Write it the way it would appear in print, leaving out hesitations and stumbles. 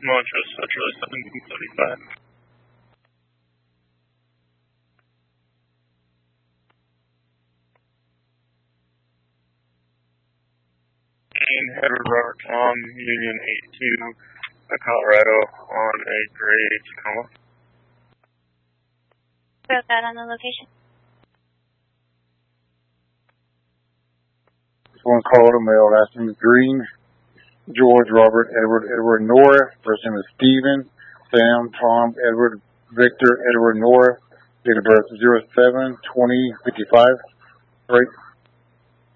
Montrose, Charlie 1735. Edward Robert Tom, Union 82, Colorado, on a gray Tacoma. Wrote that on the location. One called a male, last name is Green, George, Robert, Edward, Nora, first name is Stephen, Sam, Tom, Edward, Victor, Edward, Nora, date of birth 07-20-55, right?